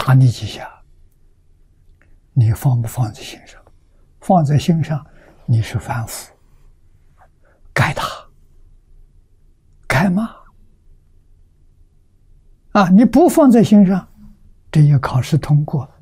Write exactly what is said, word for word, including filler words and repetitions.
打你几下，你放不放在心上？放在心上，你是凡夫，该打，该骂。啊，你不放在心上，这一考试通过，